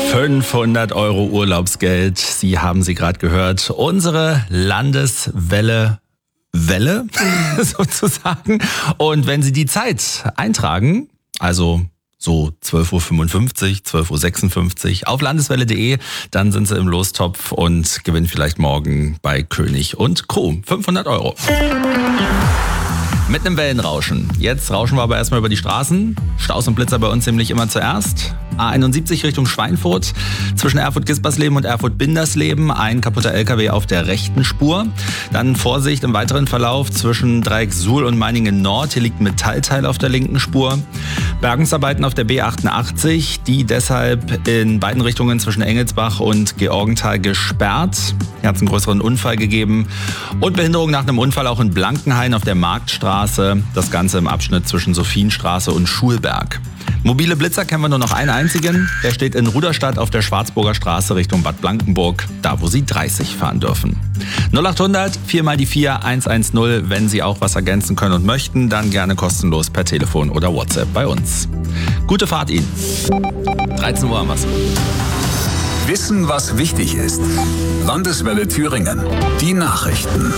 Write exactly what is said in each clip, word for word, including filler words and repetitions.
fünfhundert Euro Urlaubsgeld, Sie haben sie gerade gehört. Unsere Landeswelle Welle sozusagen. Und wenn Sie die Zeit eintragen, also so zwölf Uhr fünfundfünfzig, zwölf Uhr sechsundfünfzig auf landeswelle punkt de, dann sind Sie im Lostopf und gewinnen vielleicht morgen bei König und Co. fünfhundert Euro. Mit einem Wellenrauschen. Jetzt rauschen wir aber erstmal über die Straßen. Staus und Blitzer bei uns nämlich immer zuerst. A einundsiebzig Richtung Schweinfurt. Zwischen Erfurt-Gispersleben und Erfurt-Bindersleben. Ein kaputter L K W auf der rechten Spur. Dann Vorsicht im weiteren Verlauf zwischen Dreieck-Suhl und Meiningen-Nord. Hier liegt ein Metallteil auf der linken Spur. Bergungsarbeiten auf der B achtundachtzig, die deshalb in beiden Richtungen zwischen Engelsbach und Georgenthal gesperrt. Hier hat es einen größeren Unfall gegeben. Und Behinderung nach einem Unfall auch in Blankenhain auf der Marktstraße. Das Ganze im Abschnitt zwischen Sophienstraße und Schulberg. Mobile Blitzer kennen wir nur noch einen einzigen. Der steht in Ruderstadt auf der Schwarzburger Straße Richtung Bad Blankenburg, da wo Sie dreißig fahren dürfen. null achthundert vier mal die vier eins eins null. Wenn Sie auch was ergänzen können und möchten, dann gerne kostenlos per Telefon oder WhatsApp bei uns. Gute Fahrt Ihnen. dreizehn Uhr haben wir's. Wissen, was wichtig ist. Landeswelle Thüringen. Die Nachrichten.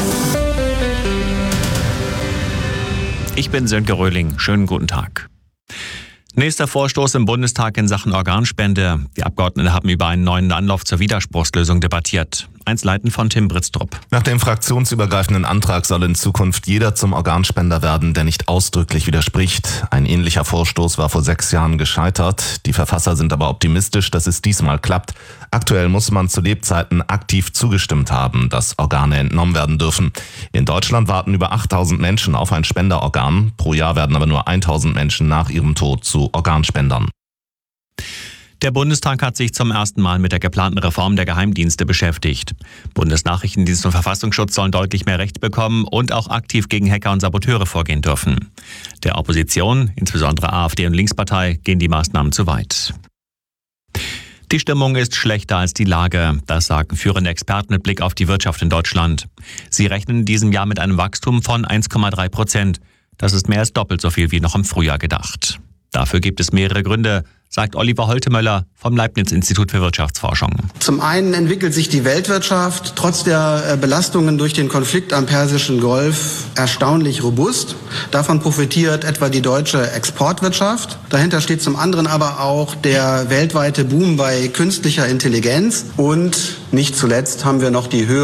Ich bin Sönke Röhling. Schönen guten Tag. Nächster Vorstoß im Bundestag in Sachen Organspende. Die Abgeordneten haben über einen neuen Anlauf zur Widerspruchslösung debattiert. Einsleiten von Tim Britztrup. Nach dem fraktionsübergreifenden Antrag soll in Zukunft jeder zum Organspender werden, der nicht ausdrücklich widerspricht. Ein ähnlicher Vorstoß war vor sechs Jahren gescheitert. Die Verfasser sind aber optimistisch, dass es diesmal klappt. Aktuell muss man zu Lebzeiten aktiv zugestimmt haben, dass Organe entnommen werden dürfen. In Deutschland warten über achttausend Menschen auf ein Spenderorgan. Pro Jahr werden aber nur tausend Menschen nach ihrem Tod zu Organspendern. Der Bundestag hat sich zum ersten Mal mit der geplanten Reform der Geheimdienste beschäftigt. Bundesnachrichtendienst und Verfassungsschutz sollen deutlich mehr Recht bekommen und auch aktiv gegen Hacker und Saboteure vorgehen dürfen. Der Opposition, insbesondere AfD und Linkspartei, gehen die Maßnahmen zu weit. Die Stimmung ist schlechter als die Lage, das sagen führende Experten mit Blick auf die Wirtschaft in Deutschland. Sie rechnen in diesem Jahr mit einem Wachstum von eins Komma drei Prozent. Das ist mehr als doppelt so viel wie noch im Frühjahr gedacht. Dafür gibt es mehrere Gründe, sagt Oliver Holtemöller vom Leibniz-Institut für Wirtschaftsforschung. Zum einen entwickelt sich die Weltwirtschaft trotz der Belastungen durch den Konflikt am Persischen Golf erstaunlich robust. Davon profitiert etwa die deutsche Exportwirtschaft. Dahinter steht zum anderen aber auch der weltweite Boom bei künstlicher Intelligenz. Und nicht zuletzt haben wir noch die Höhe